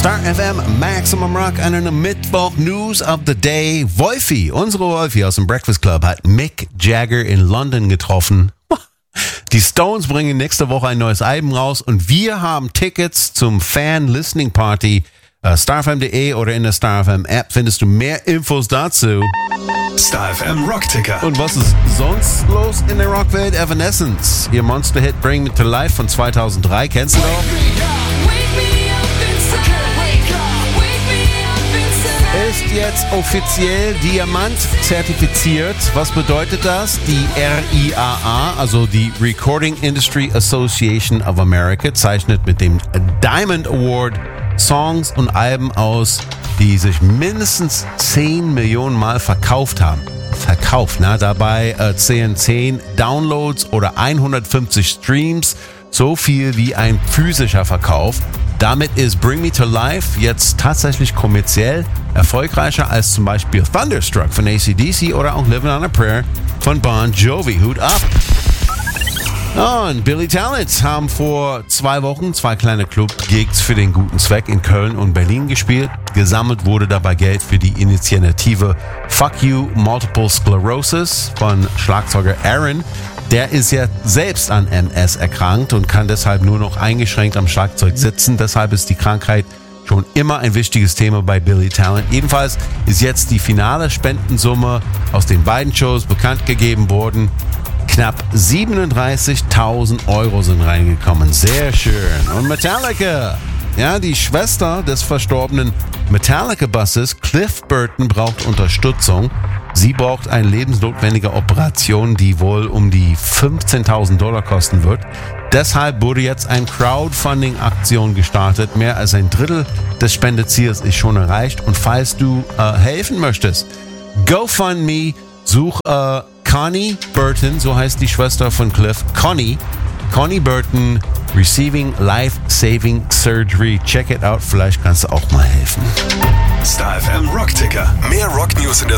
Star FM Maximum Rock an einem Mittwoch News of the Day. Wolfie, unsere Wolfie aus dem Breakfast Club, hat Mick Jagger in London getroffen. Die Stones bringen nächste Woche ein neues Album raus und wir haben Tickets zum Fan-Listening Party. StarFM.de oder in der StarFM App findest du mehr Infos dazu. StarFM Rockticker. Und was ist sonst los in der Rockwelt? Evanescence. Ihr Monster-Hit Bring Me to Life von 2003. Kennst du doch? Ist jetzt offiziell Diamant zertifiziert. Was bedeutet das? Die RIAA, also die Recording Industry Association of America, zeichnet mit dem Diamond Award Songs und Alben aus, die sich mindestens 10 Millionen Mal verkauft haben. Dabei zählen 10 Downloads oder 150 Streams, so viel wie ein physischer Verkauf. Damit ist Bring Me to Life jetzt tatsächlich kommerziell erfolgreicher als zum Beispiel Thunderstruck von AC/DC oder auch Living on a Prayer von Bon Jovi. Hut ab! Und Billy Talent haben vor 2 Wochen 2 kleine Club-Gigs für den guten Zweck in Köln und Berlin gespielt. Gesammelt wurde dabei Geld für die Initiative Fuck You Multiple Sclerosis von Schlagzeuger Aaron. Der ist ja selbst an MS erkrankt und kann deshalb nur noch eingeschränkt am Schlagzeug sitzen. Deshalb ist die Krankheit schon immer ein wichtiges Thema bei Billy Talent. Jedenfalls ist jetzt die finale Spendensumme aus den beiden Shows bekannt gegeben worden. Knapp 37.000 Euro sind reingekommen. Sehr schön. Und Metallica. Ja, die Schwester des verstorbenen Metallica-Bassisten Cliff Burton braucht Unterstützung. Sie braucht eine lebensnotwendige Operation, die wohl um die $15.000 kosten wird. Deshalb wurde jetzt eine Crowdfunding-Aktion gestartet. Mehr als ein Drittel des Spendeziels ist schon erreicht. Und falls du helfen möchtest, GoFundMe, such Connie Burton, so heißt die Schwester von Cliff, Connie Burton, Receiving Life-Saving Surgery. Check it out, vielleicht kannst du auch mal helfen. StarFM Rockticker. Mehr Rocknews in der